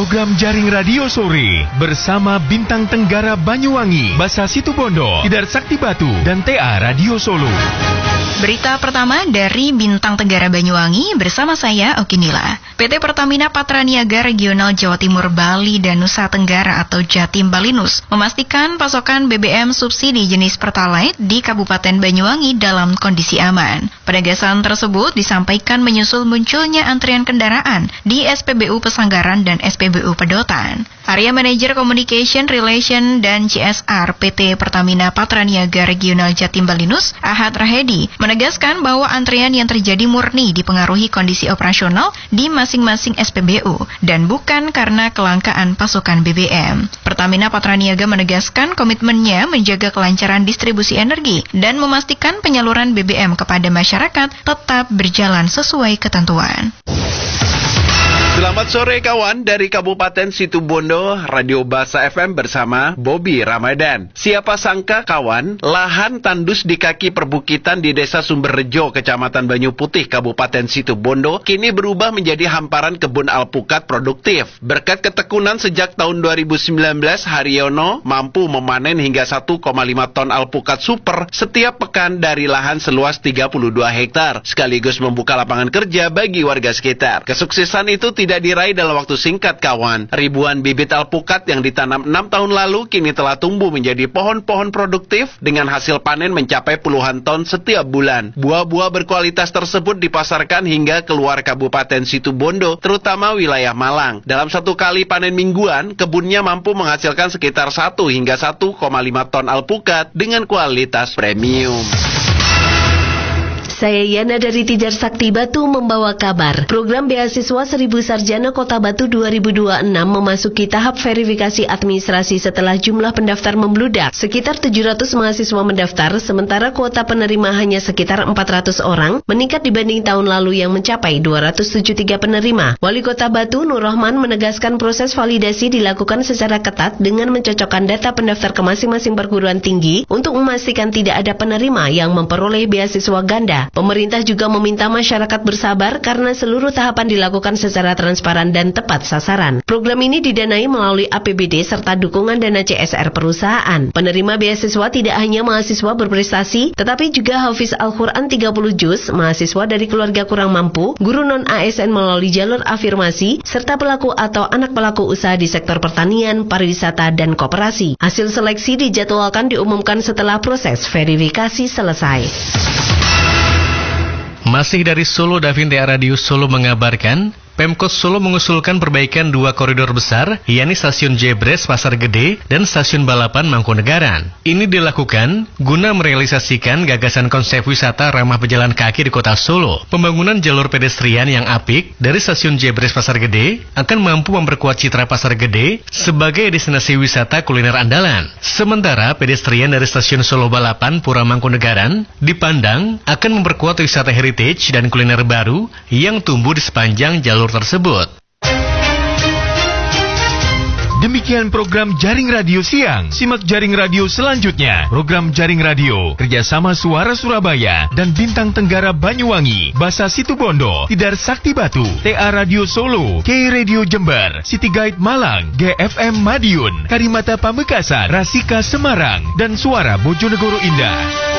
program Jaring Radio Sore bersama Bintang Tenggara Banyuwangi, Basa Situbondo, Tidar Sakti Batu, dan TA Radio Solo. Berita pertama dari Bintang Tenggara Banyuwangi bersama saya Okinila. PT Pertamina Patraniaga Regional Jawa Timur Bali dan Nusa Tenggara atau Jatim Balinus memastikan pasokan BBM subsidi jenis Pertalite di Kabupaten Banyuwangi dalam kondisi aman. Penegasan tersebut disampaikan menyusul munculnya antrian kendaraan di SPBU Pesanggaran dan SPBU Pedotan. Area Manager Communication Relation dan CSR PT Pertamina Patraniaga Regional Jatim Balinus, Ahad Rahedi, menegaskan bahwa antrian yang terjadi murni dipengaruhi kondisi operasional di masing-masing SPBU dan bukan karena kelangkaan pasokan BBM. Pertamina Patraniaga menegaskan komitmennya menjaga kelancaran distribusi energi dan memastikan penyaluran BBM kepada masyarakat tetap berjalan sesuai ketentuan. Selamat sore kawan, dari Kabupaten Situbondo, Radio Basa FM bersama Bobby Ramadan. Siapa sangka kawan, lahan tandus di kaki perbukitan di Desa Sumberrejo, Kecamatan Banyu Putih, Kabupaten Situbondo, kini berubah menjadi hamparan kebun alpukat produktif. Berkat ketekunan sejak tahun 2019, Haryono mampu memanen hingga 1,5 ton alpukat super setiap pekan dari lahan seluas 32 hektar, sekaligus membuka lapangan kerja bagi warga sekitar. Kesuksesan itu tidak diraih dalam waktu singkat kawan. Ribuan bibit alpukat yang ditanam 6 tahun lalu kini telah tumbuh menjadi pohon-pohon produktif dengan hasil panen mencapai puluhan ton setiap bulan. Buah-buah berkualitas tersebut dipasarkan hingga keluar Kabupaten Situbondo, terutama wilayah Malang. Dalam satu kali panen mingguan, kebunnya mampu menghasilkan sekitar 1 hingga 1,5 ton alpukat dengan kualitas premium. Saya Yana dari Tidar Sakti Batu membawa kabar. Program Beasiswa 1000 Sarjana Kota Batu 2026 memasuki tahap verifikasi administrasi setelah jumlah pendaftar membludak. Sekitar 700 mahasiswa mendaftar, sementara kuota penerima hanya sekitar 400 orang, meningkat dibanding tahun lalu yang mencapai 273 penerima. Wali Kota Batu, Nur Rahman, menegaskan proses validasi dilakukan secara ketat dengan mencocokkan data pendaftar ke masing-masing perguruan tinggi untuk memastikan tidak ada penerima yang memperoleh beasiswa ganda. Pemerintah juga meminta masyarakat bersabar karena seluruh tahapan dilakukan secara transparan dan tepat sasaran. Program ini didanai melalui APBD serta dukungan dana CSR perusahaan. Penerima beasiswa tidak hanya mahasiswa berprestasi, tetapi juga hafiz Al-Quran 30 juz, mahasiswa dari keluarga kurang mampu, guru non-ASN melalui jalur afirmasi, serta pelaku atau anak pelaku usaha di sektor pertanian, pariwisata, dan koperasi. Hasil seleksi dijadwalkan diumumkan setelah proses verifikasi selesai. Masih dari Solo, Davin TA Radio Solo mengabarkan, Pemkot Solo mengusulkan perbaikan 2 koridor besar, yakni Stasiun Jebres Pasar Gede dan Stasiun Balapan Mangkunegaran. Ini dilakukan guna merealisasikan gagasan konsep wisata ramah pejalan kaki di Kota Solo. Pembangunan jalur pedestrian yang apik dari Stasiun Jebres Pasar Gede akan mampu memperkuat citra Pasar Gede sebagai destinasi wisata kuliner andalan. Sementara pedestrian dari Stasiun Solo Balapan Pura Mangkunegaran dipandang akan memperkuat wisata heritage dan kuliner baru yang tumbuh di sepanjang jalur tersebut. Demikian program Jaring Radio Siang. Simak Jaring Radio selanjutnya. Program Jaring Radio kerjasama Suara Surabaya dan Bintang Tenggara Banyuwangi, Basa Situbondo, Tidar Sakti Batu, TA Radio Solo, K Radio Jember, City Guide Malang, GFM Madiun, Karimata Pamekasan, Rasika Semarang, dan Suara Bojonegoro Indah.